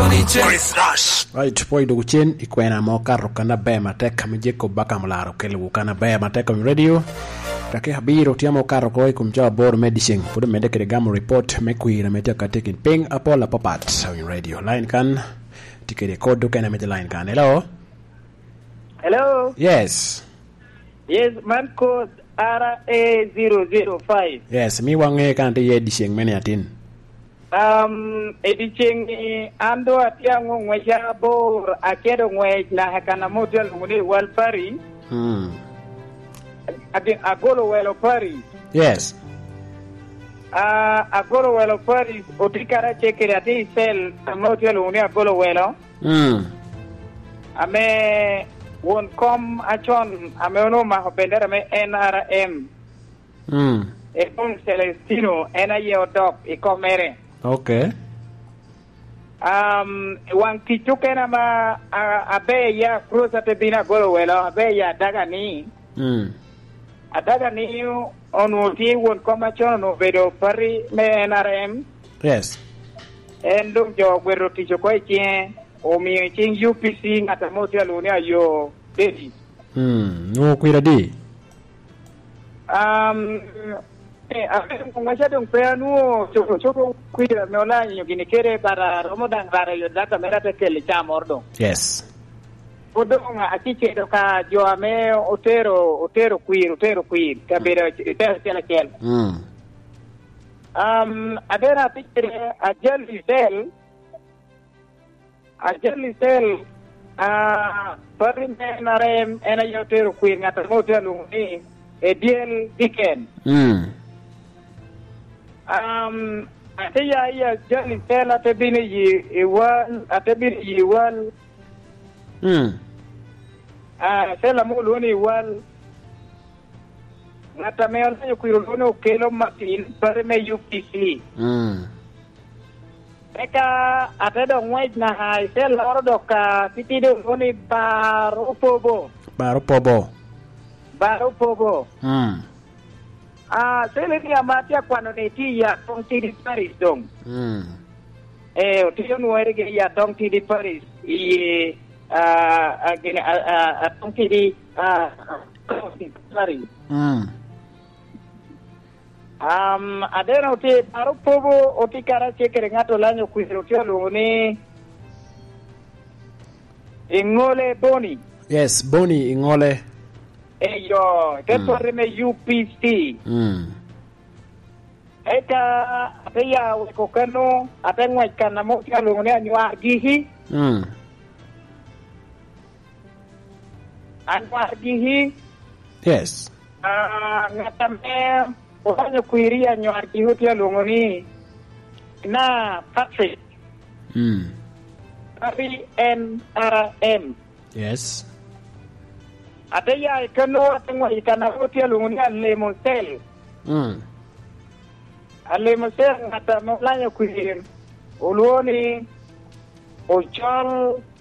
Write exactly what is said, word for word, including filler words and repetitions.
Right, poi do chen ikwena mo karo kana be matek kamjeko baka mlaro kelu kana be matek on radio. Take habiro tiamo karo koi kumjawa bor medicine. Pudo mendeke de gamo report mekuira metia katekin ping apola popat on radio. Line kan tikere code kana mete line kan. Hello. Hello. Yes. Yes, man code R A zero zero five. Yes, mi wange kan te ye disheng mene atin. Um, ediching ando atiango ngweja bor akedo ngwej na hakana motel nguni wal pari. Hmm. Again agolo welo pari. Yes. Ah, uh, agolo welo pari otikara chekere ati sel motel nguni agolo welo. Hmm. Ame won kom achon ame ono ma hopendera me N R M. Hmm. E con Celestino ena yodop e komere. Okay. Um, wang kichuke na ma abe ya cruza te bina golo welo abe ya daga ni. Hmm. Adaga ni onu ti won koma chono vedo pari me N R M. Yes. Endo jo gwero ticho ko chie o mi ching U P C ngata moti aluni ayo dedi. Hmm. No kuira di. Um Eh, abe kungasha dong peanu choko choko kuira meola nyogini kere para romodang para yodata merata kele chamordo. Yes. Podonga akiche doka jo ame otero otero kuir otero kuir kabera tera tela kel. Hmm. Um adera picture a jelly cell a jelly cell ah parin narem ena yotero kuir ngata motelo ni ediel diken. Hmm. Um, ate ya ya jelly cell ate bini yi iwan ate bini yi iwan. Hmm. Ah, sela mo loni iwan. Ngata me ala yo kuiro loni ukelo matin pare me U P C. Hmm. Eka ate do ngwaj na hai sela oro doka titi do loni baro pobo. Baro pobo. Baro pobo. Hmm. Ah, sele ni amatia kwano neti ya tong tidi Paris dong. Hmm. Eh, otiyo nuere ge ya tong tidi Paris. I ah agene ah tong tidi ah Paris. Hmm. Um, adena oti baro pobo oti kara chekere ngato lanyo kuiro tiyo luni ingole boni. Yes, boni ingole. Eyo, keto reme U P C. Hmm. Eka ateya ukokano atengwa kana mo tiyo luni anywa gihi. Hmm. Anywa gihi. Yes. Ah, ngatame Ohanyo kuiria nyarki hutia lungoni na Patrick. Hmm. Patrick N R M. Yes. Ateya ikano atengwa ikana hutia lungoni alemosel. Hmm. Alemosel ngata mlanyo kuiria. Uluoni Ochol